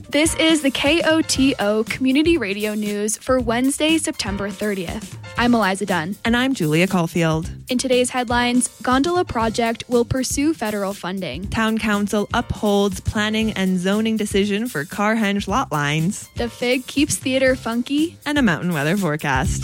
This is the KOTO Community Radio News for Wednesday, September 30th. I'm Eliza Dunn. And I'm Julia Caulfield. In today's headlines, Gondola Project will pursue federal funding. Town Council upholds planning and zoning decision for Carhenge lot lines. The Fig keeps theater funky. And a mountain weather forecast.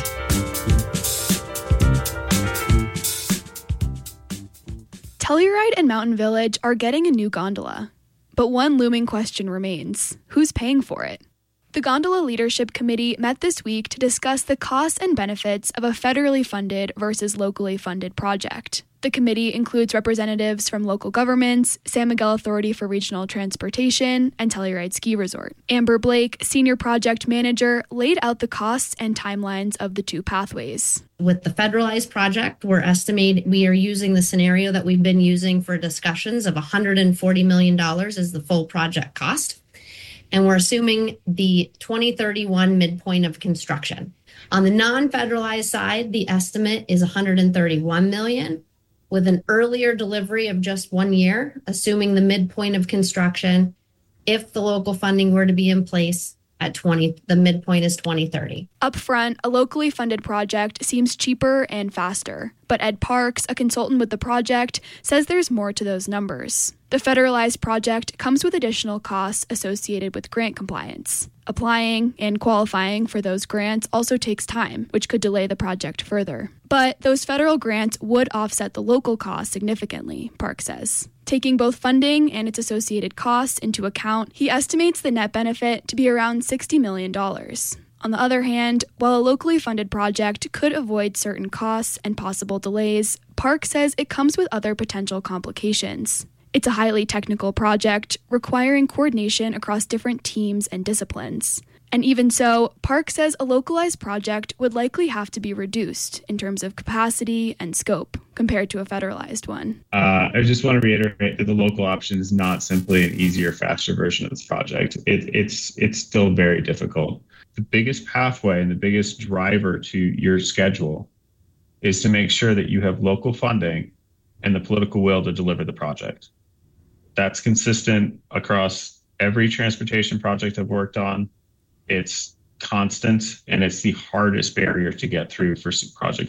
Telluride and Mountain Village are getting a new gondola. But one looming question remains. Who's paying for it? The Gondola Leadership Committee met this week to discuss the costs and benefits of a federally funded versus locally funded project. The committee includes representatives from local governments, San Miguel Authority for Regional Transportation, and Telluride Ski Resort. Amber Blake, Senior Project Manager, laid out the costs and timelines of the two pathways. With the federalized project, we are using the scenario that we've been using for discussions of $140 million as the full project cost. And we're assuming the 2031 midpoint of construction. On the non-federalized side, the estimate is $131 million, with an earlier delivery of just 1 year, assuming the midpoint of construction, if the local funding were to be in place at the midpoint is 2030. Up front, a locally funded project seems cheaper and faster. But Ed Parks, a consultant with the project, says there's more to those numbers. The federalized project comes with additional costs associated with grant compliance. Applying and qualifying for those grants also takes time, which could delay the project further. But those federal grants would offset the local costs significantly, Parks says. Taking both funding and its associated costs into account, he estimates the net benefit to be around $60 million. On the other hand, while a locally funded project could avoid certain costs and possible delays, Parks says it comes with other potential complications. It's a highly technical project, requiring coordination across different teams and disciplines. And even so, Park says a localized project would likely have to be reduced in terms of capacity and scope compared to a federalized one. I just want to reiterate that the local option is not simply an easier, faster version of this project. It's still very difficult. The biggest pathway and the biggest driver to your schedule is to make sure that you have local funding and the political will to deliver the project. That's consistent across every transportation project I've worked on. It's constant, and it's the hardest barrier to get through for project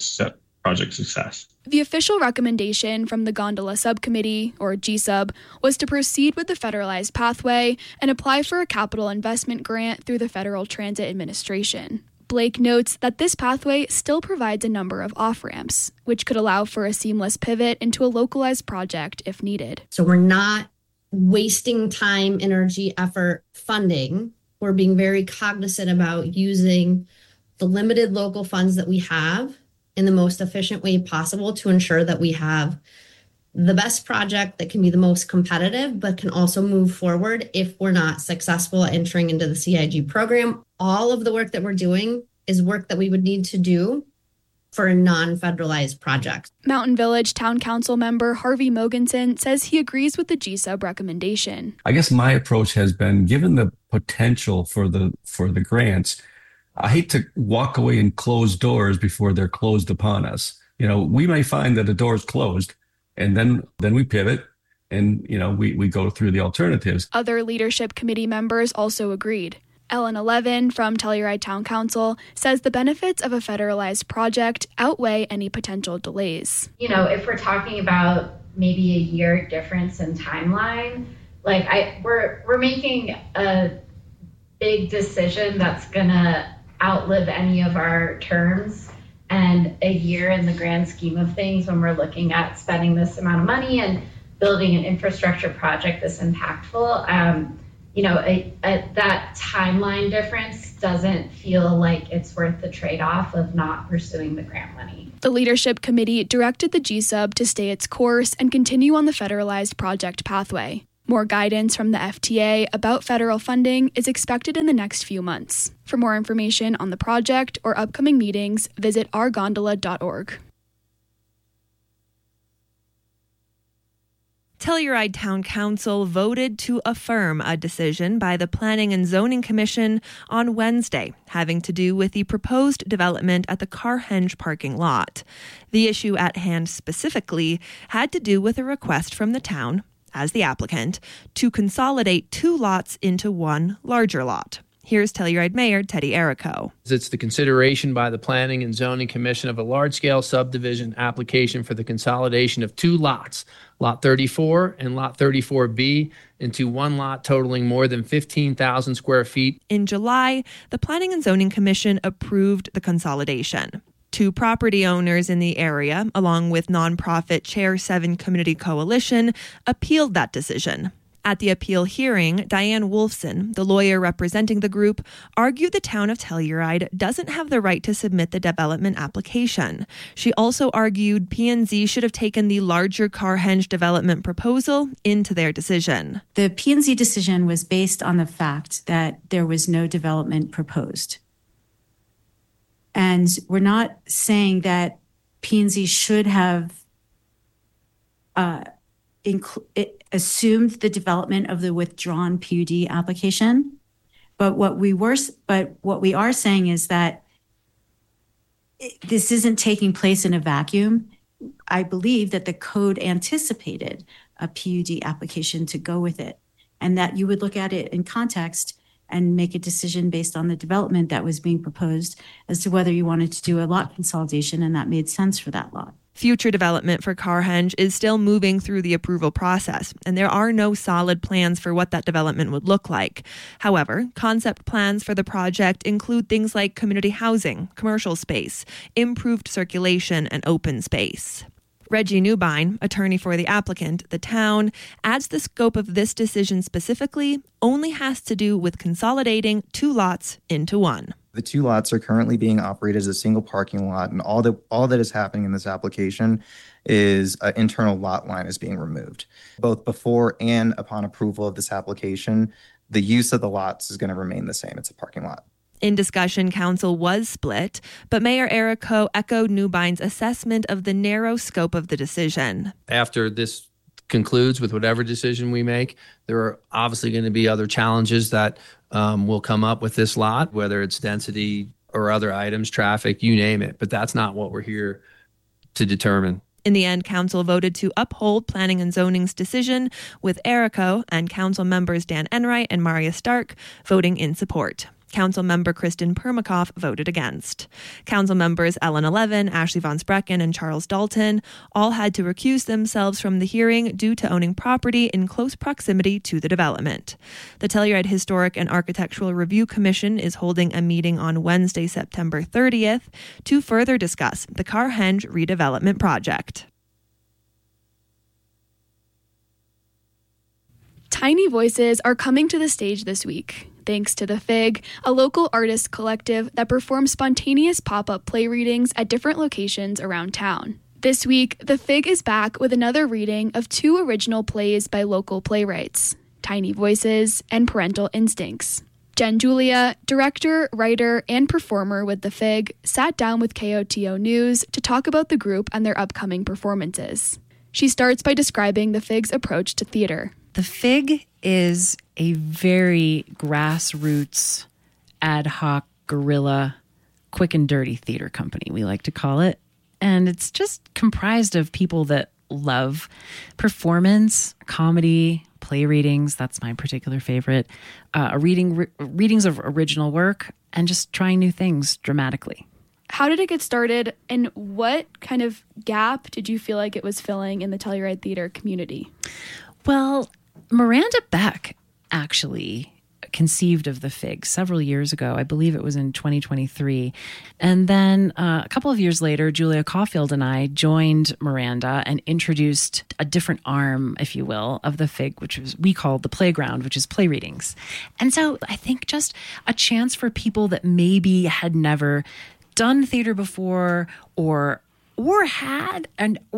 success. The official recommendation from the Gondola Subcommittee, or GSUB, was to proceed with the federalized pathway and apply for a capital investment grant through the Federal Transit Administration. Blake notes that this pathway still provides a number of off-ramps, which could allow for a seamless pivot into a localized project if needed. So we're not wasting time, energy, effort, funding. We're being very cognizant about using the limited local funds that we have in the most efficient way possible to ensure that we have the best project that can be the most competitive, but can also move forward if we're not successful entering into the CIG program. All of the work that we're doing is work that we would need to do for a non-federalized project. Mountain Village Town Council member Harvey Mogensen says he agrees with the GSUB recommendation. I guess my approach has been, given the potential for the grants, I hate to walk away and close doors before they're closed upon us. We may find that a door is closed, and then we pivot and, we go through the alternatives. Other leadership committee members also agreed. Ellen Levin from Telluride Town Council says the benefits of a federalized project outweigh any potential delays. If we're talking about maybe a year difference in timeline, we're making a big decision that's gonna outlive any of our terms, and a year in the grand scheme of things when we're looking at spending this amount of money and building an infrastructure project this impactful, that timeline difference doesn't feel like it's worth the trade-off of not pursuing the grant money. The leadership committee directed the GSUB to stay its course and continue on the federalized project pathway. More guidance from the FTA about federal funding is expected in the next few months. For more information on the project or upcoming meetings, visit ourgondola.org. Telluride Town Council voted to affirm a decision by the Planning and Zoning Commission on Wednesday, having to do with the proposed development at the Carhenge parking lot. The issue at hand specifically had to do with a request from the town, as the applicant, to consolidate 2 lots into one larger lot. Here's Telluride Mayor Teddy Errico. It's the consideration by the Planning and Zoning Commission of a large-scale subdivision application for the consolidation of 2 lots, Lot 34 and Lot 34B, into one lot totaling more than 15,000 square feet. In July, the Planning and Zoning Commission approved the consolidation. 2 property owners in the area, along with nonprofit Chair 7 Community Coalition, appealed that decision. At the appeal hearing, Diane Wolfson, the lawyer representing the group, argued the town of Telluride doesn't have the right to submit the development application. She also argued P&Z should have taken the larger Carhenge development proposal into their decision. The P&Z decision was based on the fact that there was no development proposed. And we're not saying that P&Z should have assumed the development of the withdrawn PUD application. But what we are saying is that this isn't taking place in a vacuum. I believe that the code anticipated a PUD application to go with it, and that you would look at it in context and make a decision based on the development that was being proposed as to whether you wanted to do a lot consolidation, and that made sense for that lot. Future development for Carhenge is still moving through the approval process, and there are no solid plans for what that development would look like. However, concept plans for the project include things like community housing, commercial space, improved circulation, and open space. Reggie Newbine, attorney for the applicant, the town, adds the scope of this decision specifically only has to do with consolidating 2 lots into one. The 2 lots are currently being operated as a single parking lot, and all that is happening in this application is an internal lot line is being removed. Both before and upon approval of this application, the use of the lots is going to remain the same. It's a parking lot. In discussion, council was split, but Mayor Errico echoed Newbine's assessment of the narrow scope of the decision. After this concludes with whatever decision we make, there are obviously going to be other challenges that will come up with this lot, whether it's density or other items, traffic, you name it. But that's not what we're here to determine. In the end, council voted to uphold Planning and Zoning's decision, with Errico and council members Dan Enright and Maria Stark voting in support. Council member Kristen Permakoff voted against. Council members Ellen Levin, Ashley Von Sprecken, and Charles Dalton all had to recuse themselves from the hearing due to owning property in close proximity to the development. The Telluride Historic and Architectural Review Commission is holding a meeting on Wednesday, September 30th, to further discuss the Carhenge redevelopment project. Tiny Voices are coming to the stage this week, thanks to The Fig, a local artist collective that performs spontaneous pop-up play readings at different locations around town. This week, The Fig is back with another reading of 2 original plays by local playwrights, Tiny Voices and Parental Instincts. Jen Julia, director, writer, and performer with The Fig, sat down with KOTO News to talk about the group and their upcoming performances. She starts by describing The Fig's approach to theater. The Fig is a very grassroots, ad hoc, guerrilla, quick and dirty theater company, we like to call it. And it's just comprised of people that love performance, comedy, play readings. That's my particular favorite. Readings of original work, and just trying new things dramatically. How did it get started, and what kind of gap did you feel like it was filling in the Telluride theater community? Well, Miranda Beck actually conceived of The Fig several years ago. I believe it was in 2023. And then a couple of years later, Julia Caulfield and I joined Miranda and introduced a different arm, if you will, of The Fig, which we called the Playground, which is play readings. And so I think just a chance for people that maybe had never done theater before or had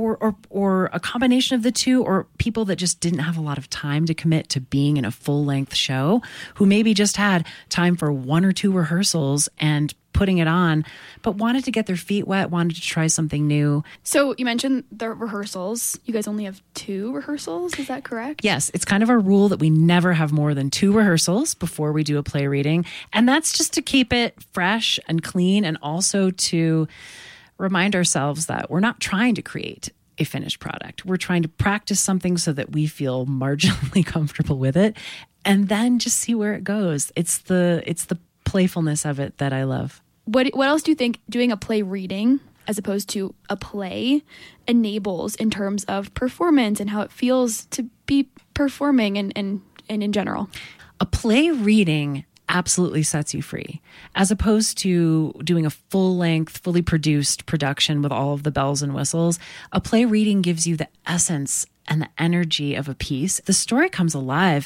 or a combination of the two, or people that just didn't have a lot of time to commit to being in a full-length show, who maybe just had time for 1 or 2 rehearsals and putting it on, but wanted to get their feet wet, wanted to try something new. So you mentioned the rehearsals. You guys only have 2 rehearsals, is that correct? Yes, it's kind of a rule that we never have more than 2 rehearsals before we do a play reading. And that's just to keep it fresh and clean, and also to remind ourselves that we're not trying to create a finished product. We're trying to practice something so that we feel marginally comfortable with it, and then just see where it goes. It's the playfulness of it that I love. What else do you think doing a play reading as opposed to a play enables in terms of performance and how it feels to be performing and in general? A play reading absolutely sets you free, as opposed to doing a full-length, fully produced production with all of the bells and whistles. A play reading gives you the essence and the energy of a piece. The story comes alive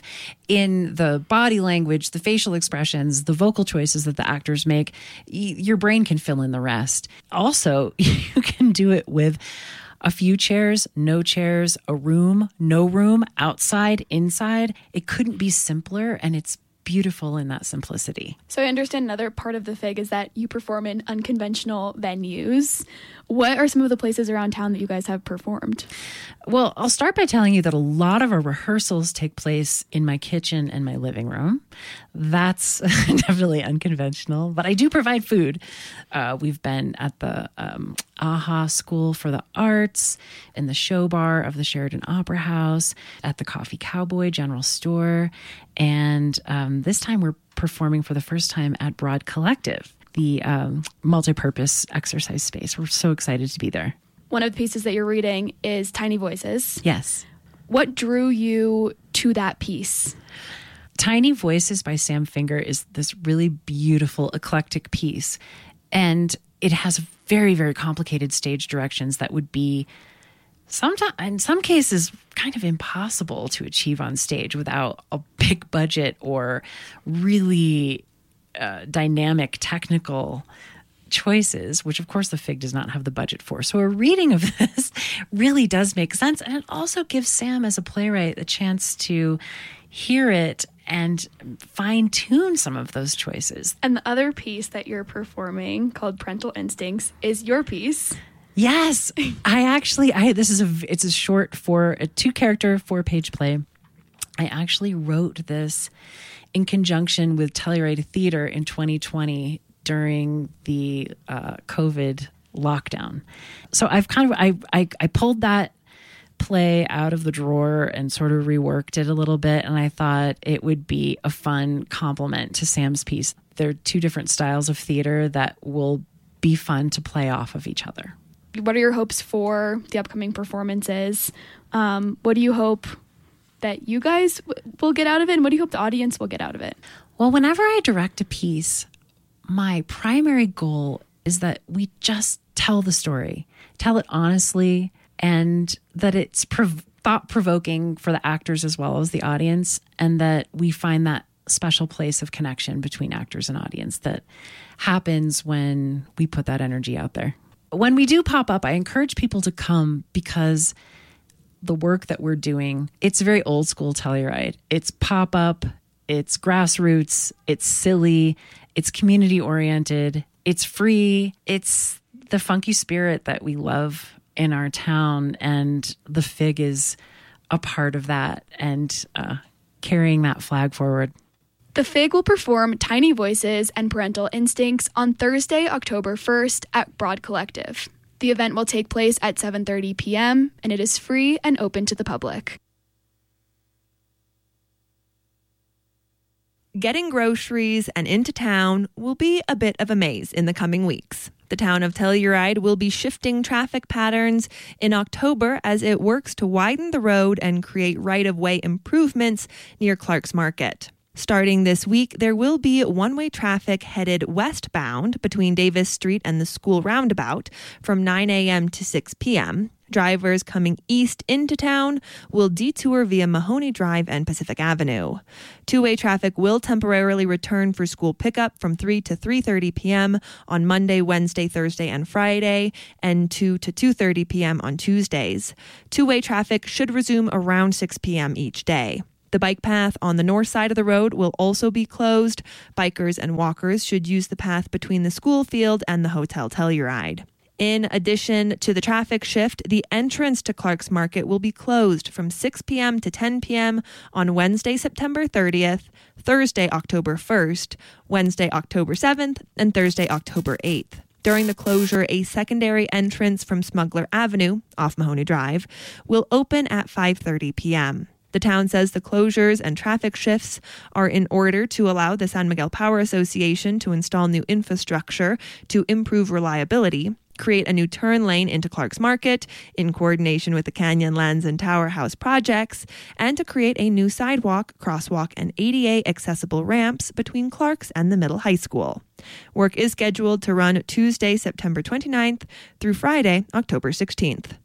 in the body language, the facial expressions, the vocal choices that the actors make. Your brain can fill in the rest. Also, you can do it with a few chairs, no chairs, a room, no room, outside, inside. It couldn't be simpler, and it's beautiful in that simplicity. So I understand another part of the FIG is that you perform in unconventional venues. What are some of the places around town that you guys have performed? Well, I'll start by telling you that a lot of our rehearsals take place in my kitchen and my living room. That's definitely unconventional, but I do provide food. We've been at the AHA School for the Arts, in the show bar of the Sheridan Opera House, at the Coffee Cowboy General Store, and this time we're performing for the first time at Broad Collective, the multi-purpose exercise space. We're so excited to be there. One of the pieces that you're reading is Tiny Voices. Yes. What drew you to that piece? Tiny Voices by Sam Finger is this really beautiful, eclectic piece. And it has very, very complicated stage directions that would be sometimes, in some cases, kind of impossible to achieve on stage without a big budget or really dynamic technical choices, which of course the FIG does not have the budget for. So a reading of this really does make sense. And it also gives Sam as a playwright the chance to hear it and fine tune some of those choices. And the other piece that you're performing, called Parental Instincts, is your piece. Yes. It's a short a 2-character, 4-page play. I actually wrote this in conjunction with Telluride Theater in 2020 during the COVID lockdown. So I've I pulled that play out of the drawer and sort of reworked it a little bit, and I thought it would be a fun complement to Sam's piece. There are 2 different styles of theater that will be fun to play off of each other. What are your hopes for the upcoming performances? What do you hope that you guys will get out of it, and what do you hope the audience will get out of it? Well, whenever I direct a piece, my primary goal is that we just tell the story, tell it honestly, and that it's thought-provoking for the actors as well as the audience, and that we find that special place of connection between actors and audience that happens when we put that energy out there. When we do pop up, I encourage people to come because the work that we're doing, it's very old school Telluride. It's pop-up, it's grassroots, it's silly, it's community oriented, it's free, it's the funky spirit that we love in our town, and the FIG is a part of that and carrying that flag forward. The FIG will perform Tiny Voices and Parental Instincts on Thursday, October 1st at Broad Collective. The event will take place at 7:30 p.m. and it is free and open to the public. Getting groceries and into town will be a bit of a maze in the coming weeks. The town of Telluride will be shifting traffic patterns in October as it works to widen the road and create right-of-way improvements near Clark's Market. Starting this week, there will be one-way traffic headed westbound between Davis Street and the school roundabout from 9 a.m. to 6 p.m. Drivers coming east into town will detour via Mahoney Drive and Pacific Avenue. Two-way traffic will temporarily return for school pickup from 3 to 3:30 p.m. on Monday, Wednesday, Thursday, and Friday, and 2 to 2:30 p.m. on Tuesdays. Two-way traffic should resume around 6 p.m. each day. The bike path on the north side of the road will also be closed. Bikers and walkers should use the path between the school field and the Hotel Telluride. In addition to the traffic shift, the entrance to Clark's Market will be closed from 6 p.m. to 10 p.m. on Wednesday, September 30th, Thursday, October 1st, Wednesday, October 7th, and Thursday, October 8th. During the closure, a secondary entrance from Smuggler Avenue, off Mahoney Drive, will open at 5:30 p.m. The town says the closures and traffic shifts are in order to allow the San Miguel Power Association to install new infrastructure to improve reliability, create a new turn lane into Clark's Market in coordination with the Canyonlands and Tower House projects, and to create a new sidewalk, crosswalk, and ADA accessible ramps between Clark's and the middle high school. Work is scheduled to run Tuesday, September 29th through Friday, October 16th.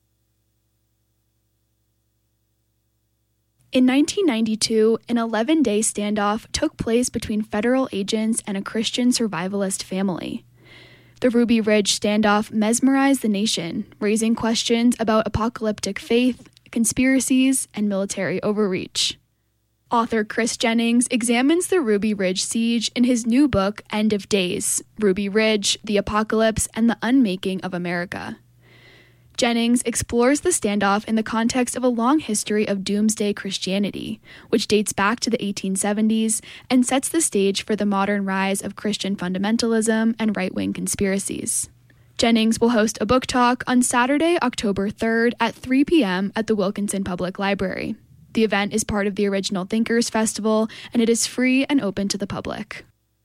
In 1992, an 11-day standoff took place between federal agents and a Christian survivalist family. The Ruby Ridge standoff mesmerized the nation, raising questions about apocalyptic faith, conspiracies, and military overreach. Author Chris Jennings examines the Ruby Ridge siege in his new book, End of Days: Ruby Ridge, the Apocalypse, and the Unmaking of America. Jennings explores the standoff in the context of a long history of doomsday Christianity, which dates back to the 1870s and sets the stage for the modern rise of Christian fundamentalism and right-wing conspiracies. Jennings will host a book talk on Saturday, October 3rd at 3 p.m. at the Wilkinson Public Library. The event is part of the Original Thinkers Festival, and it is free and open to the public.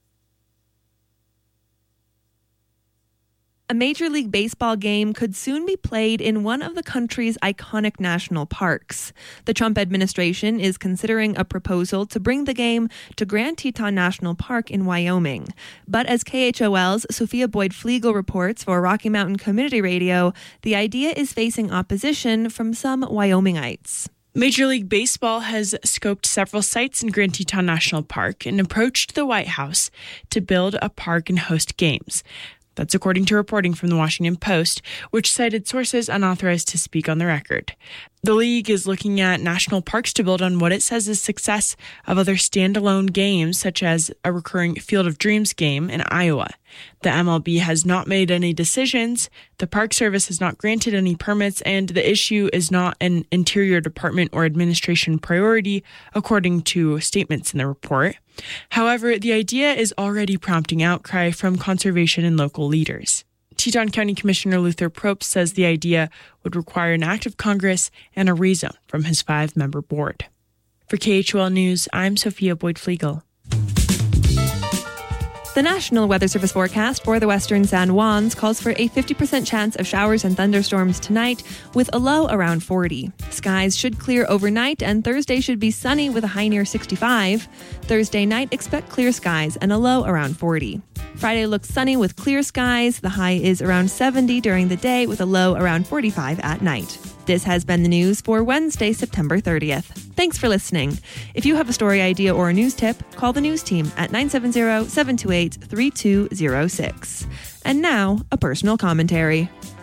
A Major League Baseball game could soon be played in one of the country's iconic national parks. The Trump administration is considering a proposal to bring the game to Grand Teton National Park in Wyoming. But as KHOL's Sophia Boyd-Flegel reports for Rocky Mountain Community Radio, the idea is facing opposition from some Wyomingites. Major League Baseball has scoped several sites in Grand Teton National Park and approached the White House to build a park and host games. That's according to reporting from the Washington Post, which cited sources unauthorized to speak on the record. The league is looking at national parks to build on what it says is success of other standalone games, such as a recurring Field of Dreams game in Iowa. The MLB has not made any decisions, the Park Service has not granted any permits, and the issue is not an Interior Department or administration priority, according to statements in the report. However, the idea is already prompting outcry from conservation and local leaders. Teton County Commissioner Luther Probst says the idea would require an act of Congress and a rezone from his 5-member board. For KHOL News, I'm Sophia Boyd-Flegel. The National Weather Service forecast for the western San Juans calls for a 50% chance of showers and thunderstorms tonight with a low around 40. Skies should clear overnight and Thursday should be sunny with a high near 65. Thursday night, expect clear skies and a low around 40. Friday looks sunny with clear skies. The high is around 70 during the day with a low around 45 at night. This has been the news for Wednesday, September 30th. Thanks for listening. If you have a story idea or a news tip, call the news team at 970-728-3206. And now, a personal commentary.